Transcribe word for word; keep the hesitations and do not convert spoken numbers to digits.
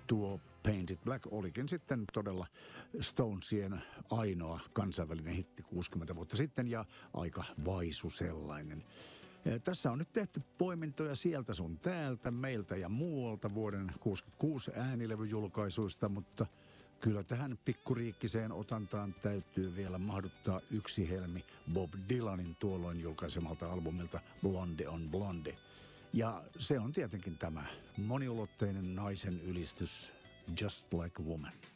tuo Painted Black olikin sitten todella Stonesien ainoa kansainvälinen hitti kuusikymmentä vuotta sitten ja aika vaisu sellainen. Tässä on nyt tehty poimintoja sieltä sun täältä, meiltä ja muualta vuoden kuusikymmentäkuusi äänilevyjulkaisuista, mutta kyllä tähän pikkuriikkiseen otantaan täytyy vielä mahduttaa yksi helmi Bob Dylanin tuolloin julkaisemalta albumilta Blonde on Blonde. Ja se on tietenkin tämä moniulotteinen naisen ylistys Just Like a Woman.